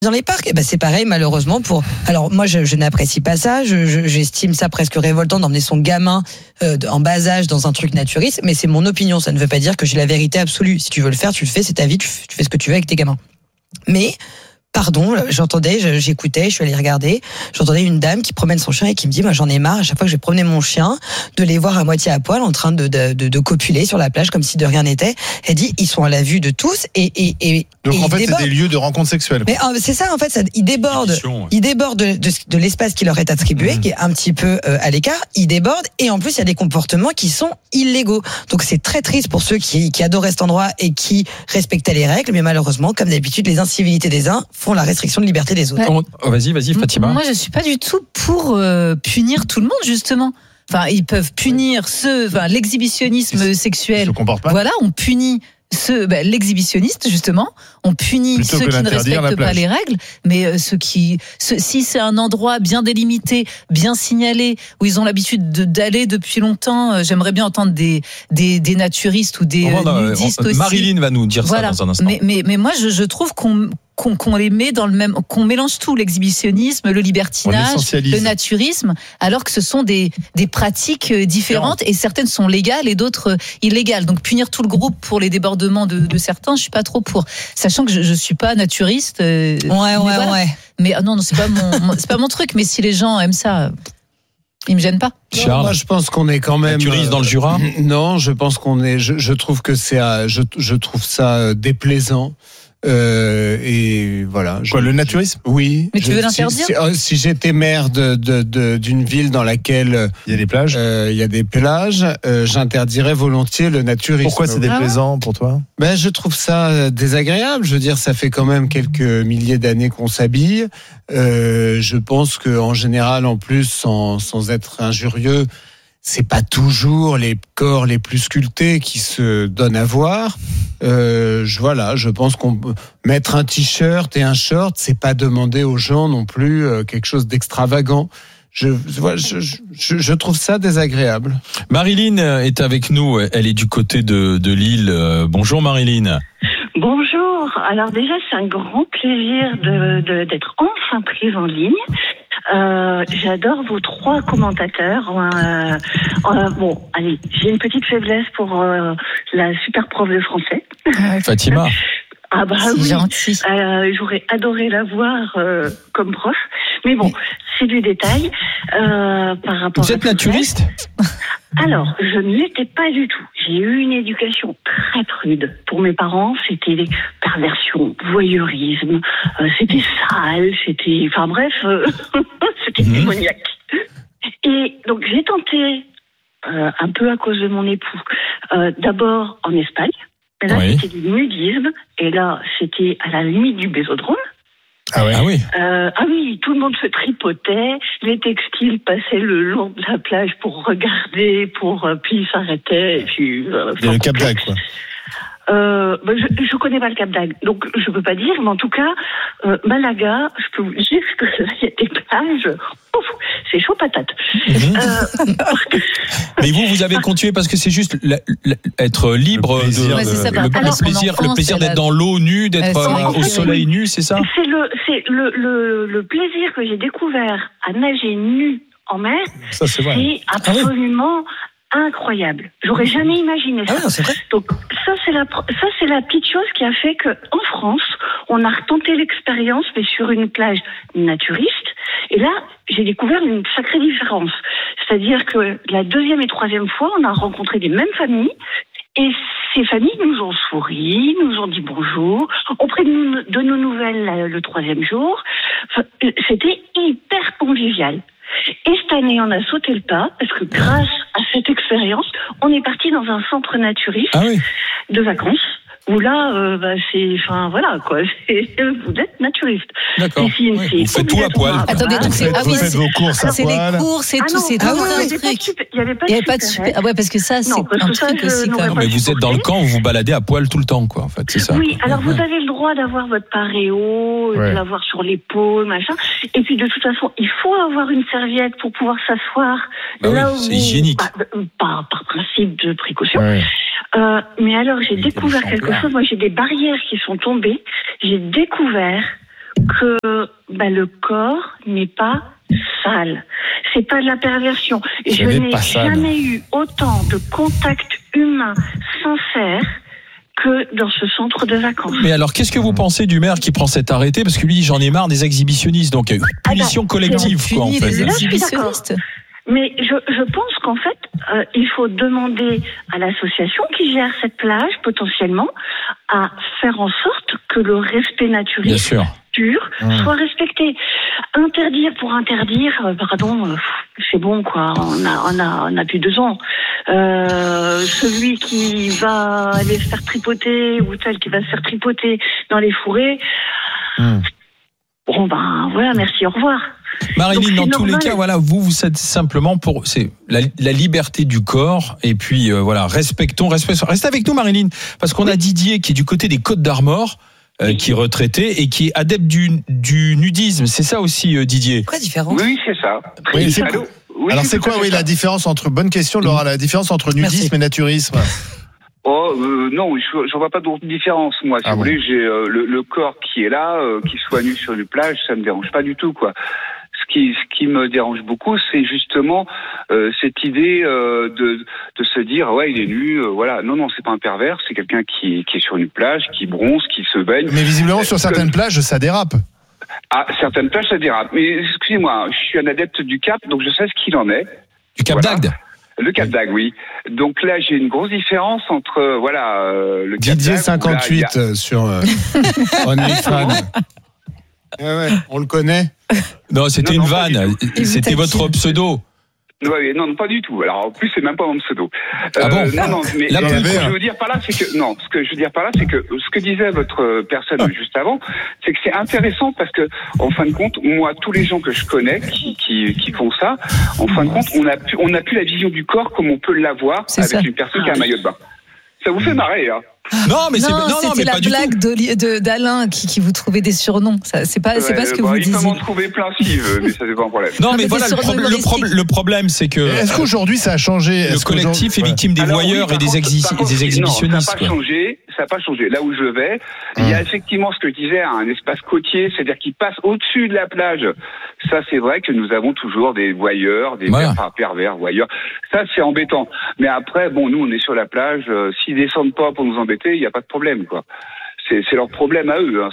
Dans les parcs, c'est pareil malheureusement Alors moi je n'apprécie pas ça, j'estime ça presque révoltant d'emmener son gamin en bas âge dans un truc naturiste, mais c'est mon opinion, ça ne veut pas dire que j'ai la vérité absolue. Si tu veux le faire, tu le fais, c'est ta vie, tu fais ce que tu veux avec tes gamins. Mais pardon, j'écoutais, je suis allée regarder, j'entendais une dame qui promène son chien et qui me dit, moi j'en ai marre, à chaque fois que je vais promener mon chien, de les voir à moitié à poil en train de copuler sur la plage comme si de rien n'était. Elle dit, ils sont à la vue de tous et donc en fait débordent. C'est des lieux de rencontres sexuelles. Mais c'est ça en fait, ils débordent de l'espace qui leur est attribué, qui est un petit peu à l'écart, ils débordent et en plus il y a des comportements qui sont illégaux. Donc c'est très triste pour ceux qui adoraient cet endroit et qui respectaient les règles, mais malheureusement, comme d'habitude, les incivilités des uns font la restriction de liberté des autres. Ouais. Vas-y Fatima. Moi je suis pas du tout pour punir tout le monde justement. Enfin, ils peuvent punir l'exhibitionnisme sexuel. Se comporte pas. Voilà, on punit l'exhibitionniste justement, on punit plutôt ceux qui ne respectent pas les règles, mais si c'est un endroit bien délimité, bien signalé, où ils ont l'habitude d'aller depuis longtemps, j'aimerais bien entendre des naturistes ou des nudistes aussi. Marilyn va nous dire ça dans un instant. Mais moi je trouve qu'on les met dans le même, qu'on mélange tout, l'exhibitionnisme, le libertinage, le naturisme, alors que ce sont des pratiques différentes et certaines sont légales et d'autres illégales. Donc punir tout le groupe pour les débordements de certains, je suis pas trop pour. Sachant que je suis pas naturiste. Ouais. Mais non, c'est pas mon truc. Mais si les gens aiment ça, ils me gênent pas. Charles, moi, je pense qu'on est quand même. Naturiste dans le Jura ? Non, je pense qu'on est. Je trouve que je trouve ça déplaisant. Et voilà. Le naturisme ? Oui. Mais tu veux l'interdire ? Si j'étais maire d'une ville dans laquelle il y a des plages, j'interdirais volontiers le naturisme. Pourquoi c'est déplaisant pour toi ? Je trouve ça désagréable. Je veux dire, ça fait quand même quelques milliers d'années qu'on s'habille. Je pense que en général, en plus, sans être injurieux, c'est pas toujours les corps les plus sculptés qui se donnent à voir. Je pense qu'on peut mettre un t-shirt et un short, c'est pas demander aux gens non plus quelque chose d'extravagant. Je trouve ça désagréable. Marilyn est avec nous, elle est du côté de Lille. Bonjour Marilyn. Bonjour. Alors déjà, c'est un grand plaisir d'être enfin prise en ligne. J'adore vos 3 commentateurs. Bon, allez, j'ai une petite faiblesse pour la super prof de français. Fatima. Ah bah c'est oui. Gentil. J'aurais adoré la voir comme prof. Mais bon, c'est du détail par rapport. Vous êtes naturiste ? Alors, je ne l'étais pas du tout. J'ai eu une éducation très prude. Pour mes parents, c'était perversion, voyeurisme, c'était sale, c'était... Enfin bref, c'était démoniaque. Et donc, j'ai tenté, un peu à cause de mon époux, d'abord en Espagne. Et là, c'était du nudisme. Et là, c'était à la limite du bésodrome. Ah oui. Oui, tout le monde se tripotait, les textiles passaient le long de la plage pour regarder, puis ils s'arrêtaient, et puis... Il y a le Cap d'Agde, quoi. Je connais pas le Cap d'Agde, donc je peux pas dire, mais en tout cas, Malaga, je peux vous dire que il y a des plages, c'est chaud patate. Mais vous avez continué parce que c'est juste être libre, le plaisir d'être dans l'eau nue, d'être au soleil nu, c'est ça ? C'est le plaisir que j'ai découvert à nager nu en mer. Ça, c'est vrai. C'est absolument incroyable. J'aurais jamais imaginé ça. C'est vrai. Donc ça c'est la petite chose qui a fait que en France, on a retenté l'expérience mais sur une plage naturiste. Et là, j'ai découvert une sacrée différence. C'est-à-dire que la 2e et 3e fois, on a rencontré les mêmes familles. Et ces familles nous ont souri, nous ont dit bonjour, ont pris de nos nouvelles le 3e jour. Enfin, c'était hyper convivial. Et cette année, on a sauté le pas, parce que grâce à cette expérience, on est parti dans un centre naturiste de vacances, où là, voilà, quoi. Vous êtes naturiste. D'accord. Vous faites tout à poil. Attendez, donc vous faites vos courses à poil. C'est les courses et tout, c'est tout un truc. Il n'y avait pas de super. Ah ouais, parce que ça, c'est un truc aussi quand même. Mais vous êtes dans le camp, vous vous baladez à poil tout le temps, quoi, en fait, c'est ça. Oui, alors vous avez le droit d'avoir votre paréo, de l'avoir sur l'épaule, machin. Et puis de toute façon, il faut avoir une serviette pour pouvoir s'asseoir. C'est hygiénique. Par principe de précaution. Mais alors, j'ai découvert quelque chose. Moi, j'ai des barrières qui sont tombées. J'ai découvert que le corps n'est pas sale. C'est pas de la perversion. Je n'ai jamais eu autant de contacts humains sincères que dans ce centre de vacances. Mais alors, qu'est-ce que vous pensez du maire qui prend cet arrêté? Parce que lui, j'en ai marre des exhibitionnistes. Donc, punition collective, quoi, en fait. Les exhibitionnistes. Mais je pense qu'en fait, il faut demander à l'association qui gère cette plage, potentiellement, à faire en sorte que le respect naturiste soit respecté. Interdire pour interdire, c'est bon, quoi. On a plus 2 ans. Celui qui va aller se faire tripoter ou celle qui va se faire tripoter dans les fourrés. Bon, voilà, merci, au revoir. Marilyn, dans tous les cas, voilà, vous êtes simplement pour la liberté du corps, et puis voilà, respectons. Reste avec nous, Marilyn, parce qu'on a Didier qui est du côté des Côtes d'Armor, qui est retraité et qui est adepte du nudisme. C'est ça aussi, Didier. Quoi différence? Oui, c'est ça. Allô. Oui, alors c'est quoi, la différence entre, bonne question, Laura, la différence entre nudisme et naturisme? Non, je vois pas de différence, moi. Si vous voulez, j'ai le corps qui est là, qui soit nu sur une plage, ça me dérange pas du tout, quoi. Ce qui me dérange beaucoup, c'est justement cette idée de se dire il est nu, voilà. Non, c'est pas un pervers, c'est quelqu'un qui est sur une plage, qui bronze, qui se baigne. Mais visiblement sur certaines plages, ça dérape. Ah, certaines plages, ça dérape. Mais excusez-moi, je suis un adepte du Cap, donc je sais ce qu'il en est. Du Cap d'Agde. Le Cap d'Agde, oui. Donc là, j'ai une grosse différence entre le Cap d'Agde. Didier 58 sur OnlyFans. On le connaît. Non, c'était une vanne. C'était votre pseudo. Ouais, non, pas du tout. Alors en plus, c'est même pas mon pseudo. Non, mais ce que je veux dire par là, c'est que ce que disait votre personne juste avant, c'est que c'est intéressant parce que en fin de compte, moi, tous les gens que je connais qui font ça, en fin de compte, on n'a plus la vision du corps comme on peut l'avoir avec une personne qui a un maillot de bain. Ça vous fait marrer, hein? Non, mais c'était la blague d'Alain qui vous trouvait des surnoms. C'est pas ce que vous disiez. Il peut m'en trouver plein si, mais ça c'est pas un problème. Non, mais voilà, le problème, c'est que. Est-ce qu'aujourd'hui ça a changé? Le collectif est victime des voyeurs et des exhibitionnistes. Non, ça n'a pas changé. Là où je vais, il y a effectivement ce que je disais, un espace côtier, c'est-à-dire qui passe au-dessus de la plage. Ça, c'est vrai que nous avons toujours des voyeurs, pervers voyeurs. Ça, c'est embêtant. Mais après, nous, on est sur la plage. S'ils descendent pas pour nous embêter, il n'y a pas de problème, quoi. C'est leur problème à eux. Hein.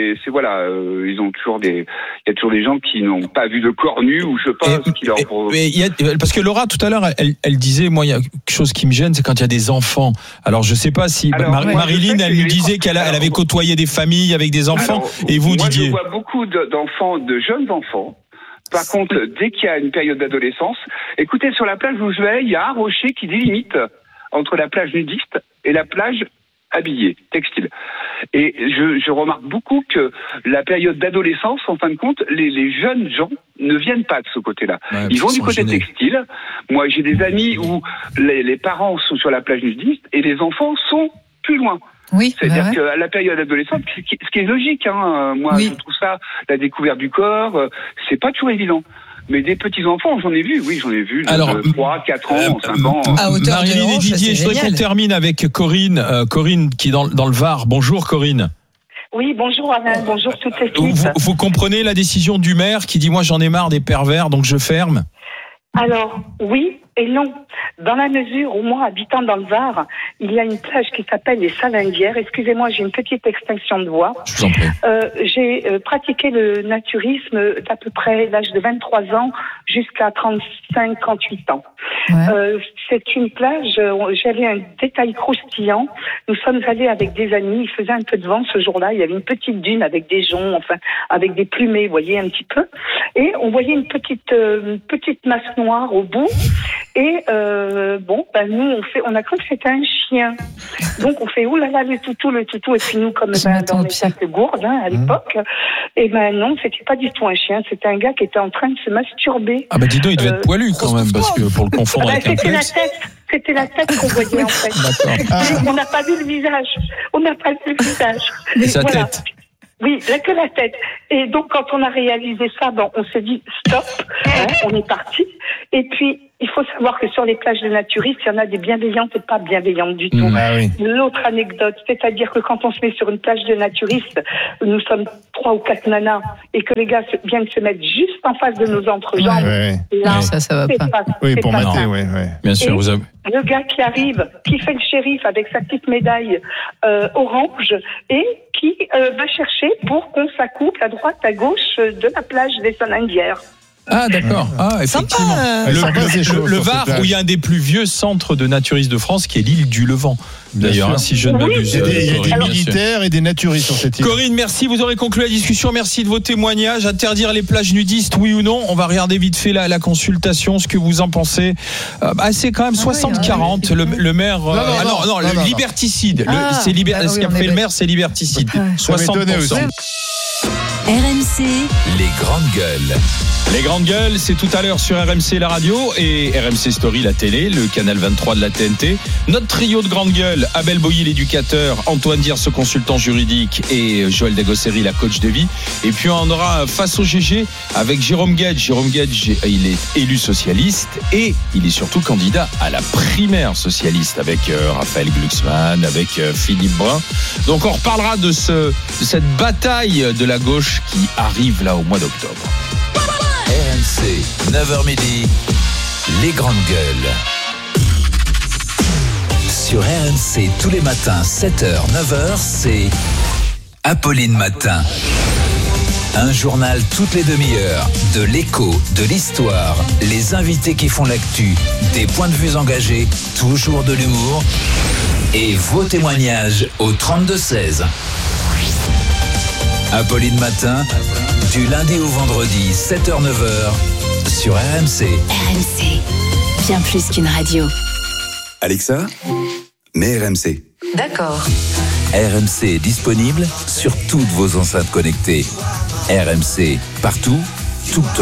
Ils ont toujours il y a toujours des gens qui n'ont pas vu de corps nu ou je sais pas ce qui leur. Parce que Laura tout à l'heure, elle disait, moi, il y a quelque chose qui me gêne, c'est quand il y a des enfants. Alors je sais pas si Marilyn, elle nous disait qu'elle avait côtoyé des familles avec des enfants. Et vous, Didier? Moi, je vois beaucoup d'enfants, de jeunes enfants. Par contre, dès qu'il y a une période d'adolescence, écoutez, sur la plage où je vais, il y a un rocher qui délimite entre la plage nudiste et la plage habillée, textile. Et je remarque beaucoup que la période d'adolescence, en fin de compte, les jeunes gens ne viennent pas de ce côté-là. Ouais, ils vont du côté textile. Moi, j'ai des amis où les parents sont sur la plage nudiste et les enfants sont plus loin. Oui, c'est-à-dire qu'à la période adolescente, ce qui est logique, moi je trouve ça, la découverte du corps, c'est pas toujours évident. Mais des petits-enfants, j'en ai vu de 3, 4 ans, 5 ans. Marilyn et Didier, je voudrais qu'on termine avec Corinne. Corinne qui est dans le Var. Bonjour Corinne. Oui, bonjour Alain, bonjour toute l'équipe. Vous comprenez la décision du maire qui dit, moi j'en ai marre des pervers, donc je ferme? Alors, oui et non. Dans la mesure où moi, habitant dans le Var, il y a une plage qui s'appelle les Salindières. Excusez-moi, j'ai une petite extinction de voix. Je vous en prie. J'ai pratiqué le naturisme d'à peu près l'âge de 23 ans jusqu'à 35-38 ans. Ouais. C'est une plage, j'avais un détail croustillant. Nous sommes allés avec des amis, il faisait un peu de vent ce jour-là. Il y avait une petite dune avec des joncs, avec des plumées, vous voyez, un petit peu. Et on voyait une petite masse noire au bout. Et nous on a cru que c'était un chien. Donc on fait oulala le toutou et puis nous comme dans les sacs de gourde à l'époque. Et non, c'était pas du tout un chien, c'était un gars qui était en train de se masturber. Ah dis donc, il devait être poilu quand même parce que pour le confondre avec un flex. C'était la tête qu'on voyait en fait. On n'a pas vu le visage. Et sa tête. Oui, que la tête. Et donc, quand on a réalisé ça, on s'est dit stop, on est parti. Et puis, il faut savoir que sur les plages de naturistes, il y en a des bienveillantes et pas bienveillantes du tout. Ah oui. L'autre anecdote, c'est-à-dire que quand on se met sur une plage de naturistes, nous sommes 3 ou 4 nanas, et que les gars viennent se mettre juste en face de nos entrejambes. Là, ça va pas. Oui, pour mater, oui. Bien sûr, vous avez... Le gars qui arrive, qui fait le shérif avec sa petite médaille orange et qui va chercher pour qu'on s'accouple à droite, à gauche de la plage des Saint-Linguières. Ah d'accord, effectivement. Le Var, où il y a un des plus vieux centres de naturistes de France, qui est l'île du Levant. D'ailleurs, si je ne m'abuse. Il y a des militaires et des naturistes sur cette île. Corinne, merci, vous aurez conclu la discussion. Merci de vos témoignages. Interdire les plages nudistes, oui ou non? On va regarder vite fait la consultation, ce que vous en pensez. C'est quand même 60-40. Le maire. Non, le liberticide. Ce qu'a fait le maire, c'est liberticide. 60%. RMC, les grandes gueules. Les grandes gueules, c'est tout à l'heure sur RMC la radio et RMC Story la télé, le canal 23 de la TNT. Notre trio de grandes gueules, Abel Boilly l'éducateur, Antoine Diers ce consultant juridique et Joël Dagosseri la coach de vie. Et puis on aura face au GG avec Jérôme Guedj. Jérôme Guedj, il est élu socialiste et il est surtout candidat à la primaire socialiste avec Raphaël Glucksmann, avec Philippe Brun. Donc on reparlera de cette bataille de la gauche qui arrive là au mois d'octobre. RMC, 9h midi, les grandes gueules. Sur RMC, tous les matins, 7h, 9h, c'est Apolline Matin. Un journal toutes les demi-heures, de l'écho, de l'histoire, les invités qui font l'actu, des points de vue engagés, toujours de l'humour et vos témoignages au 32-16. Apolline Matin, du lundi au vendredi, 7h-9h, sur RMC. RMC, bien plus qu'une radio. Alexa, mets RMC. D'accord. RMC est disponible sur toutes vos enceintes connectées. RMC, partout, tout le temps.